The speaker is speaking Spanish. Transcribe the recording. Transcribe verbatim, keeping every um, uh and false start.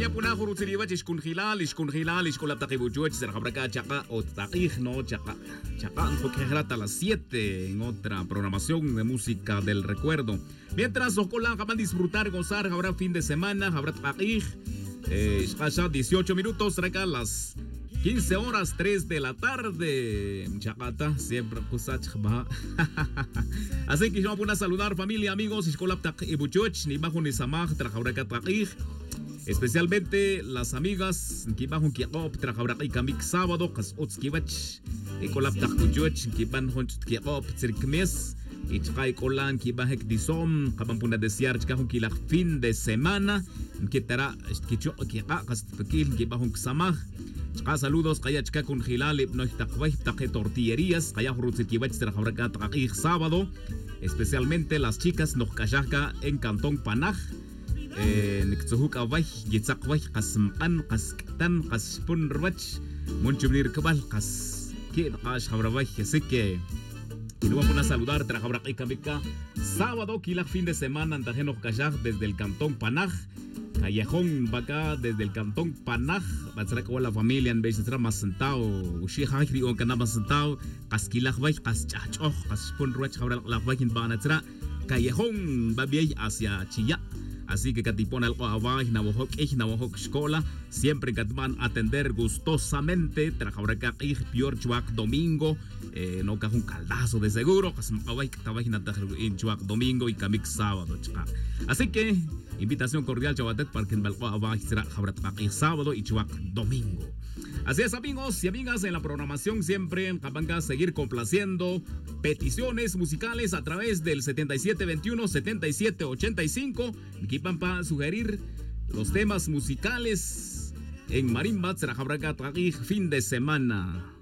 Familia puna jurutiliwa chishkun hilal, ishkun hilal, ishkolap takibuchuach, serjabraca chaca o taquij, no chaca. Chaca, a las siete en otra programación de música del recuerdo. Mientras, ocola, van a disfrutar, gozar, habrá fin de semana, habrá taquij, eh, dieciocho minutos, acá las quince horas, tres de la tarde. Chacata, siempre kusach ba. Así que yo voy a saludar familia, amigos, ishkolap takibuchuach, ni bajo ni samaj, trajabraca taquij. Especialmente las amigas que van a Kiop, trabajar y cambiar sábado, que es Otskivach, y colap takujoch, que van a Kiop, circmes, y chai colan, que van a Disom, que van a desear que van a fin de semana, que terá, que yo, que hagas, que van a Samaj. Saludos, que haya chica con Hilal, no está que tortillerías, que haya Rutzikivach, trabajar y sábado, especialmente las chicas no callaca en Cantón Panaj. نكتسهوك أوي جيتساق وي قسم قن قس كتن قس فن روتش منشبنير كبال قس كي نقاش خبر وي كسكة y nos vamos a saludar tras ahora que cabica sábado que la fin de semana antajeno kajak desde el cantón Panaj Callejón Bacá desde el cantón Panaj va a ser con la familia en vez de estar más sentado ushi hajri o kana más sentado qasquilaj wai qas chacho qas fun roch khawra la wai kin bana tra Callejón va bien hacia Chilla. Así que Catipón algo abajo, Navajo, Navajo, escuela, siempre que van a atender gustosamente, trabajar acá, Pior Chuac Domingo, eh, no cajo un caldazo de seguro, que se me acaba en Chuac Domingo y Camix sábado, chica. Así que, invitación cordial, chavatet, para que en Balco abajo será Jabrat sábado y Chuac Domingo. Así es, amigos y amigas, en la programación siempre van a seguir complaciendo peticiones musicales a través del setenta y siete veintiuno, setenta y siete ochenta y cinco. Aquí van para sugerir los temas musicales en Marimba, Trajabraca, fin de semana.